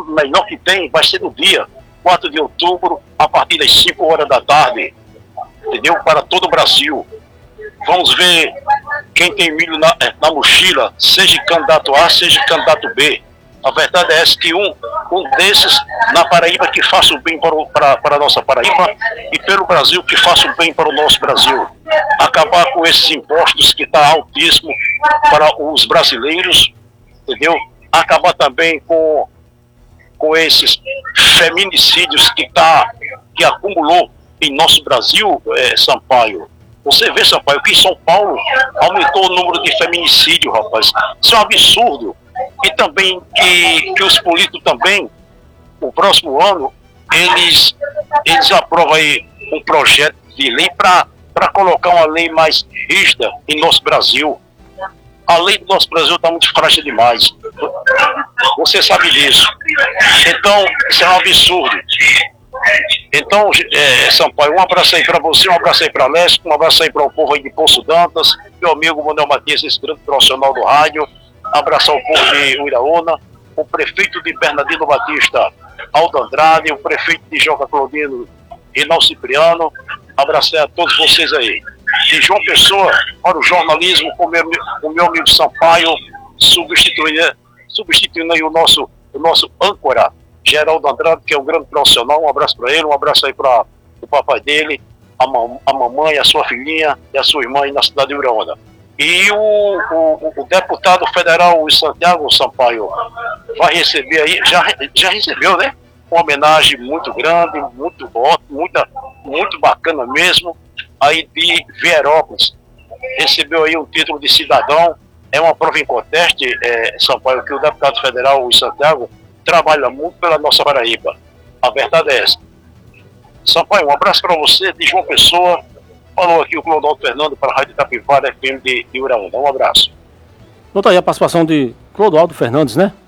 melhor que tem vai ser no dia 4 de outubro, a partir das 5 horas da tarde, entendeu? Para todo o Brasil. Vamos ver quem tem milho na mochila, seja candidato A, seja candidato B. A verdade é essa, que um desses na Paraíba que faça o bem para a nossa Paraíba e pelo Brasil que faça o bem para o nosso Brasil. Acabar com esses impostos que está altíssimo para os brasileiros, entendeu? Acabar também com esses feminicídios que acumulou em nosso Brasil, Sampaio. Você vê, Sampaio, que em São Paulo aumentou o número de feminicídio, rapaz. Isso é um absurdo. E também que os políticos também, no próximo ano, eles aprovam aí um projeto de lei para colocar uma lei mais rígida em nosso Brasil. A lei do nosso Brasil está muito frágil demais. Você sabe disso. Então, isso é um absurdo. Então, Sampaio, um abraço aí para você, um abraço aí para Leste, um abraço aí para o povo aí de Poço Dantas, meu amigo Manuel Matias, esse grande profissional do rádio, abraçar o povo de Uiraúna, o prefeito de Bernardino Batista, Aldo Andrade, o prefeito de Joga Claudino, Rinaldo Cipriano, abraçar a todos vocês aí. De João Pessoa para o jornalismo, com o meu amigo Sampaio, substituindo aí o nosso âncora, Geraldo Andrade, que é um grande profissional. Um abraço para ele, um abraço aí para o papai dele, a mamãe, a sua filhinha e a sua irmã aí na cidade de Uiraúna. E o deputado federal de Santiago, Sampaio, vai receber aí, já recebeu, né? Uma homenagem muito grande, muito ótima, muito bacana mesmo, aí de Vierópolis. Recebeu aí um título de cidadão. É uma prova em conteste, Sampaio, que o deputado federal de Santiago trabalha muito pela nossa Paraíba. A verdade é essa. Sampaio, um abraço para você, de João Pessoa. Falou aqui o Clodoaldo Fernando para a Rádio Itapivara FM de Uiraúna. Um abraço. Nota aí a participação de Clodoaldo Fernandes, né?